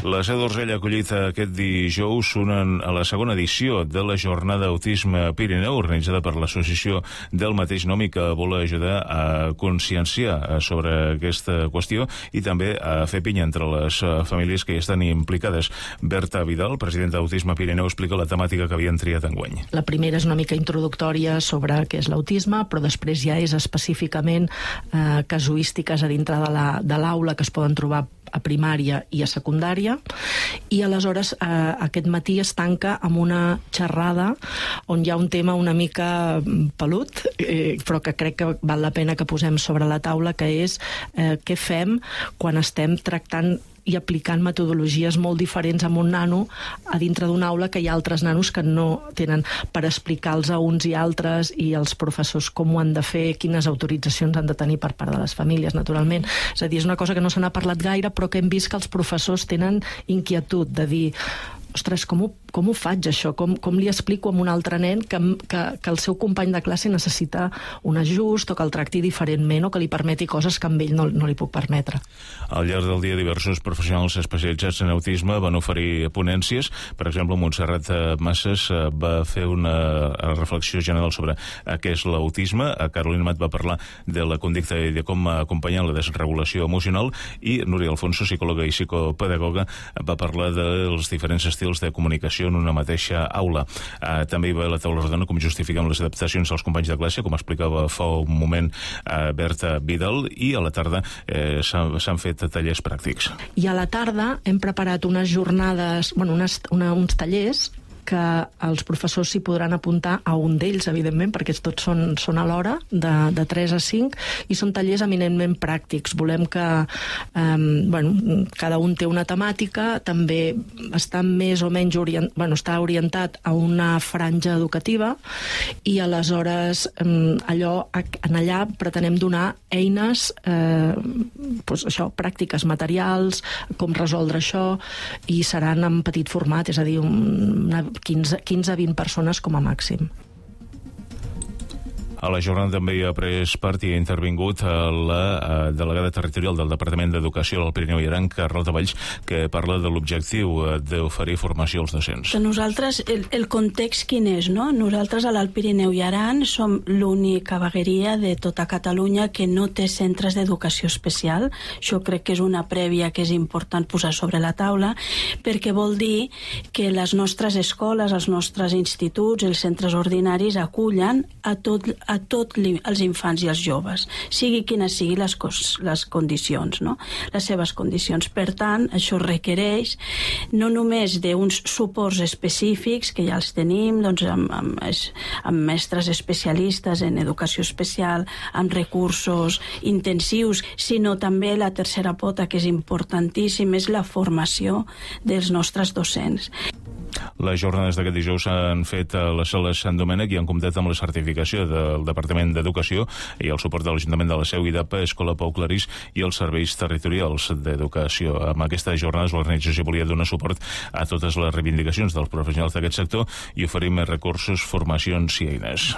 La Seu d'Urgell ha acollit aquest dijous a la segona edició de la Jornada Autisme Pirineu, organitzada per l'associació del mateix nom i que vol ajudar a conscienciar sobre aquesta qüestió i també a fer pinya entre les famílies que hi estan implicades. Berta Vidal, presidenta d'Autisme Pirineu, explica la temàtica que havien triat enguany. La primera és una mica introductòria sobre què és l'autisme, però després ja és específicament casuístiques a dintre de l'aula que es poden trobar a primària i a secundària, i aleshores aquest matí es tanca amb una xerrada on hi ha un tema una mica pelut, però que crec que val la pena que posem sobre la taula, que és què fem quan estem tractant i aplicant metodologies molt diferents amb un nano a dintre d'una aula que hi ha altres nanos que no tenen, per explicar-los a uns i altres i als professors com ho han de fer, quines autoritzacions han de tenir per part de les famílies, naturalment. És a dir, és una cosa que no se n'ha parlat gaire, però que hem vist que els professors tenen inquietud de dir, ostres, com ho faig, això? Com li explico a un altre nen que el seu company de classe necessita un ajust o que el tracti diferentment o que li permeti coses que amb ell no li puc permetre. Al llarg del dia, diversos professionals especialitzats en autisme van oferir ponències. Per exemple, Montserrat Masses va fer una reflexió general sobre què és l'autisme. Carolina Mat va parlar de la conducta i de com acompanyar la desregulació emocional, i Núria Alfonso, psicòloga i psicopedagoga, va parlar dels diferents estils de comunicació en una mateixa aula. També hi va la taula rodona com justifiquem les adaptacions als companys de classe, com explicava fa un moment Berta Vidal, i a la tarda s'han fet tallers pràctics. I a la tarda hem preparat unes jornades, uns tallers que els professors s'hi podran apuntar, a un d'ells, evidentment, perquè tots són alhora, de 3 a 5, i són tallers eminentment pràctics. Volem que cada un té una temàtica, també està més o menys està orientat a una franja educativa, i aleshores allà pretenem donar eines, pràctiques materials, com resoldre això, i seran en petit format, és a dir, 15 a 20 persones com a màxim. A la jornada també hi ha pres part i ha intervingut la delegada territorial del Departament d'Educació del Pirineu i Aran, Carlota Valls, que parla de l'objectiu d'oferir formació als docents. Nosaltres, el context quin és, no? Nosaltres a l'Alt Pirineu i Aran som l'única vegueria de tota Catalunya que no té centres d'educació especial. Això crec que és una prèvia que és important posar sobre la taula, perquè vol dir que les nostres escoles, els nostres instituts, els centres ordinaris acullen a tots els infants i els joves, sigui quines siguin les condicions, no? Les seves condicions. Per tant, això requereix no només d'uns suports específics, que ja els tenim, amb mestres especialistes en educació especial, amb recursos intensius, sinó també la tercera pota, que és importantíssim, és la formació dels nostres docents. Les jornades d'aquest dijous s'han fet a les sales Sant Domènec i han comptat amb la certificació del Departament d'Educació i el suport de l'Ajuntament de la Seu, IDAPA, Escola Pau Clarís i els serveis territorials d'educació. Amb aquestes jornades l'organització volia donar suport a totes les reivindicacions dels professionals d'aquest sector i oferir més recursos, formacions i eines.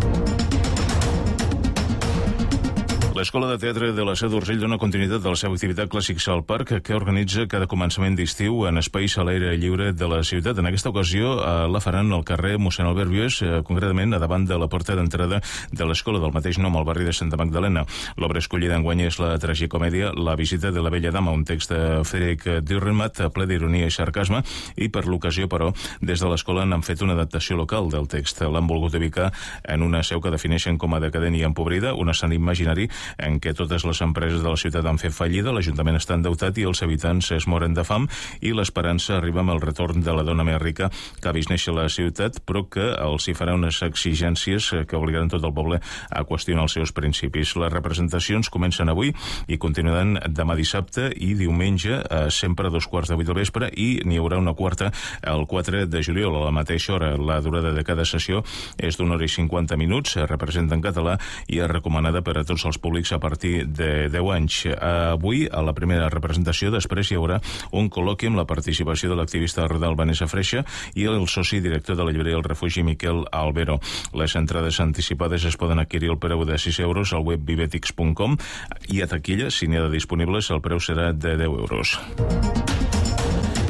L'Escola de Teatre de la Seu d'Urgell dona continuïtat a la seva activitat Clàssics al Parc, que organitza cada començament d'estiu en espais a l'aire lliure de la ciutat. En aquesta ocasió la faran al carrer Mossèn Albert Vives, concretament a davant de la porta d'entrada de l'escola del mateix nom, al barri de Santa Magdalena. L'obra escollida enguany és la tragicomèdia La visita de la bella dama, un text de Frederic Dürrenmatt, ple d'ironia i sarcasme, i per l'ocasió, però, des de l'escola n'han fet una adaptació local del text. L'han volgut ubicar en una seu que defineixen com a decadent i empobrida, un escenari imaginari en què totes les empreses de la ciutat han fet fallida, l'Ajuntament està endeutat i els habitants es moren de fam, i l'esperança arriba amb el retorn de la dona més rica que ha vist néixer la ciutat, però que els hi farà unes exigències que obligaran tot el poble a qüestionar els seus principis. Les representacions comencen avui i continuaran demà dissabte i diumenge, sempre a 2:15 del vespre, i n'hi haurà una quarta el 4 de juliol a la mateixa hora. La durada de cada sessió és d'1 hora i 50 minuts, representa en català i és recomanada per a tots els públics a partir de 10 anys. Avui, a la primera representació, després hi haurà un col·loqui amb la participació de l'activista rodal Vanessa Freixa i el soci director de la llibreria El Refugi, Miquel Albero. Les entrades anticipades es poden adquirir al preu de 6 euros al web vivetix.com i a taquilla, si n'hi ha de disponibles, el preu serà de 10 euros.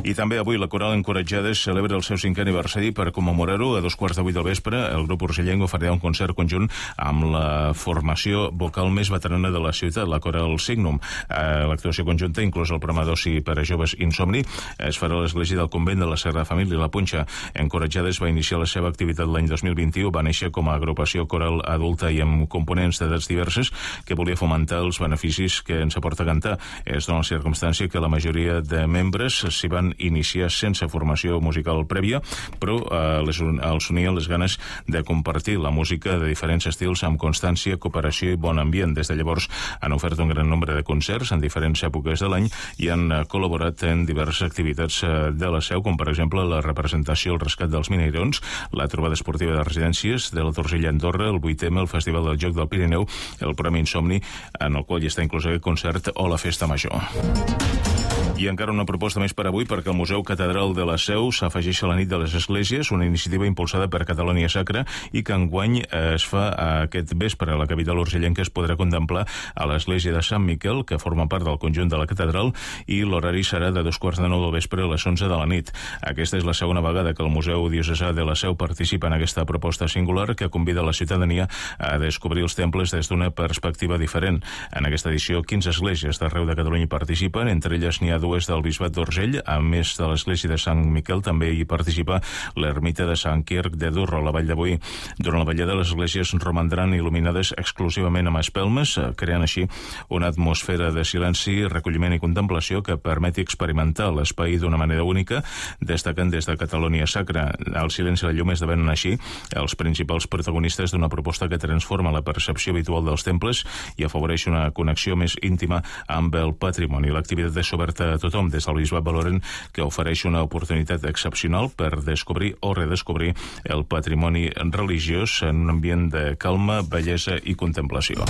I també avui la Coral Encoratjades celebra el seu 5è aniversari. Per commemorar-ho, a 2:15 del vespre, el grup urgellenc oferirà un concert conjunt amb la formació vocal més veterana de la ciutat, la Coral Signum. L'actuació conjunta, inclús el programa d'oci per a joves Insomni, es farà a l'església del convent de la Sagrada Família, la Punxa. Encoratjades va iniciar la seva activitat l'any 2021, va néixer com a agrupació coral adulta i amb components d'edats diverses que volia fomentar els beneficis que ens aporta cantar. És dona la circumstància que la majoria de membres s'hi van iniciar sense formació musical prèvia, però els unien les ganes de compartir la música de diferents estils amb constància, cooperació i bon ambient. Des de llavors han ofert un gran nombre de concerts en diferents èpoques de l'any i han col·laborat en diverses activitats de la seu, com per exemple la representació al rescat dels Mineirons, la trobada esportiva de residències de la Torcella Andorra, el 8M, el Festival del Joc del Pirineu, el programa Insomni, en el qual hi està inclús aquest concert, o la Festa Major. I encara una proposta més per avui, perquè el Museu Catedral de la Seu s'afegeix a la nit de les Esglésies, una iniciativa impulsada per Catalunya Sacra i que enguany es fa aquest vespre a la capital urgellenca. Es podrà contemplar a l'església de Sant Miquel, que forma part del conjunt de la catedral, i l'horari serà de 2:15 del vespre a les 11 de la nit. Aquesta és la segona vegada que el Museu Diocesà de la Seu participa en aquesta proposta singular que convida la ciutadania a descobrir els temples des d'una perspectiva diferent. En aquesta edició, 15 esglésies d'arreu de Catalunya hi participen, entre elles n'hi ha dues del Bisbat d'Urgell. A més de l'església de Sant Miquel, també hi participa l'ermita de Sant Quirc de Durro, a la Vall de Boí. Durant la vetllada, les esglésies romandran il·luminades exclusivament amb espelmes, creant així una atmosfera de silenci, recolliment i contemplació que permeti experimentar l'espai d'una manera única, destacant des de Catalunya Sacra. El silenci i la llum esdevenen així els principals protagonistes d'una proposta que transforma la percepció habitual dels temples i afavoreix una connexió més íntima amb el patrimoni. L'activitat és oberta a tothom. Des del Bisbat valoren que ofereix una oportunitat excepcional per descobrir o redescobrir el patrimoni religiós en un ambient de calma, bellesa i contemplació.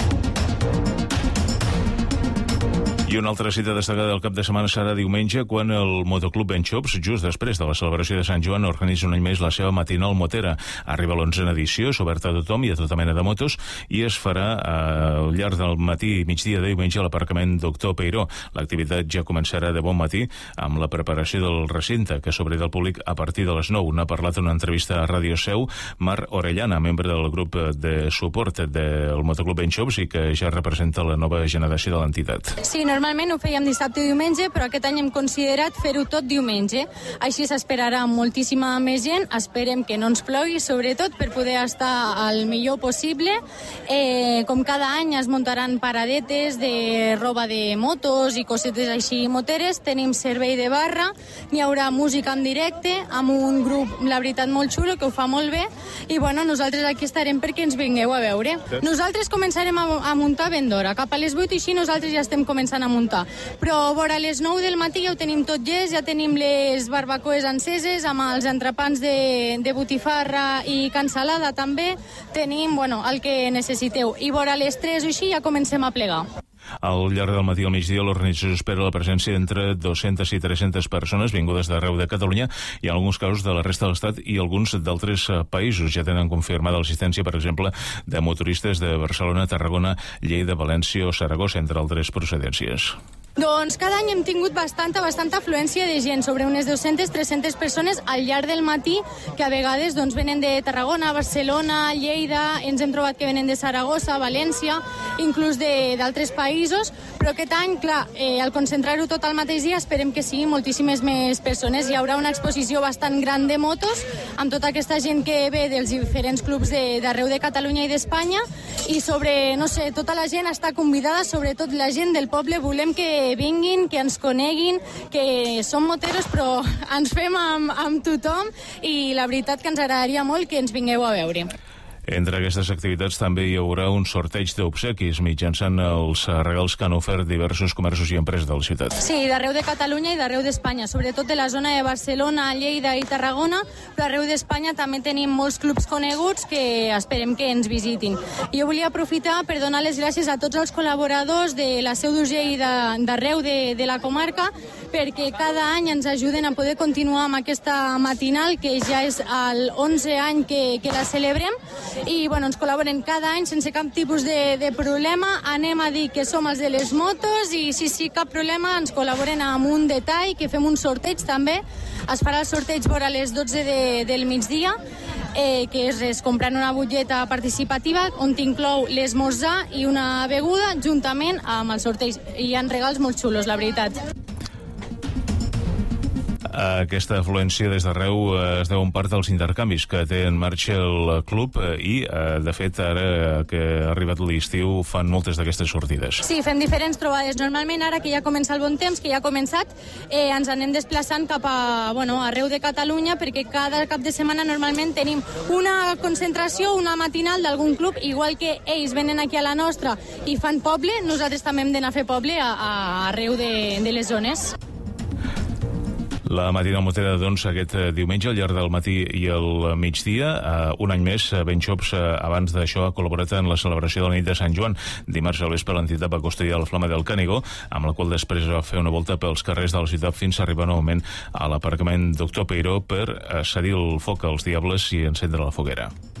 I una altra cita destacada del cap de setmana serà diumenge, quan el Motoclub Ben Chops, just després de la celebració de Sant Joan, organitza un any més la seva matinal motera. Arriba l'11a edició, és oberta a tothom i a tota mena de motos, i es farà al llarg del matí i migdia de diumenge a l'aparcament Doctor Peiró. L'activitat ja començarà de bon matí amb la preparació del recinte, que s'obrirà al públic a partir de les 9. N'ha parlat en una entrevista a Ràdio Seu Marc Orellana, membre del grup de suport del Motoclub Ben Chops i que ja representa la nova generació de l'entitat. Sí, normalment ho fèiem dissabte i diumenge, però aquest any hem considerat fer-ho tot diumenge. Així s'esperarà moltíssima més gent, esperem que no ens plogui, sobretot per poder estar el millor possible. Com cada any es muntaran paradetes de roba de motos i cosetes així moteres, tenim servei de barra, n'hi haurà música en directe, amb un grup, la veritat, molt xulo, que ho fa molt bé, i bueno, nosaltres aquí estarem perquè ens vingueu a veure. Nosaltres començarem a muntar ben d'hora, cap a les 8 i així nosaltres ja estem començant a muntar. Però vora les 9 del matí ja ho tenim tot llest, ja tenim les barbacoes enceses amb els entrepans de botifarra i cansalada també. Tenim, el que necessiteu. I vora les 3 o així ja comencem a plegar. Al llarg del matí al migdia, l'organització espera la presència d'entre 200 i 300 persones vingudes d'arreu de Catalunya i en alguns casos de la resta de l'Estat i alguns d'altres països. Ja tenen confirmada l'assistència, per exemple, de motoristes de Barcelona, Tarragona, Lleida, València o Saragossa, entre altres procedències. Doncs cada any hem tingut bastanta afluència de gent, sobre unes 200-300 persones al llarg del matí, que a vegades venen de Tarragona, Barcelona, Lleida, ens hem trobat que venen de Saragossa, València, inclús d'altres països, però aquest any, clar, al concentrar-ho tot al mateix dia, esperem que siguin moltíssimes més persones. Hi haurà una exposició bastant gran de motos, amb tota aquesta gent que ve dels diferents clubs d'arreu de Catalunya i d'Espanya, i tota la gent està convidada, sobretot la gent del poble, volem que vinguin, que ens coneguin, que som moteros però ens fem amb tothom i la veritat que ens agradaria molt que ens vingueu a veure. Entre aquestes activitats també hi haurà un sorteig d'obsequis mitjançant els regals que han ofert diversos comerços i empreses de la ciutat. Sí, d'arreu de Catalunya i d'arreu d'Espanya, sobretot de la zona de Barcelona, Lleida i Tarragona, però arreu d'Espanya també tenim molts clubs coneguts que esperem que ens visitin. Jo volia aprofitar per donar les gràcies a tots els col·laboradors de la Seu d'Urgell i d'arreu de la comarca, perquè cada any ens ajuden a poder continuar amb aquesta matinal, que ja és el 11è any que la celebrem, i bueno, ens col·laboren cada any sense cap tipus de problema. Anem a dir que som els de les motos i sí, cap problema, ens col·laboren amb un detall, que fem un sorteig també. Es farà el sorteig vora les 12 del migdia, que és comprant una butlleta participativa on t'inclou l'esmorzar i una beguda juntament amb el sorteig. Hi ha regals molt xulos, la veritat. Aquesta afluència des d'arreu es deu en part als intercanvis que té en marxa el club i, de fet, ara que ha arribat l'estiu fan moltes d'aquestes sortides. Sí, fem diferents trobades. Normalment, ara que ja comença el bon temps, que ja ha començat, ens anem desplaçant cap a, arreu de Catalunya, perquè cada cap de setmana normalment tenim una concentració, una matinal d'algun club, igual que ells venen aquí a la nostra i fan poble, nosaltres també hem d'anar a fer poble arreu de les zones. La matinal motera, doncs, aquest diumenge, al llarg del matí i el migdia. Un any més, Ben Shops, abans d'això, ha col·laborat en la celebració de la nit de Sant Joan. Dimarts al vespre, l'entitat va custodiar la Flama del Canigó, amb la qual després va fer una volta pels carrers de la ciutat fins a arribar novament a l'aparcament Doctor Peiró per cedir el foc als diables i encendre la foguera.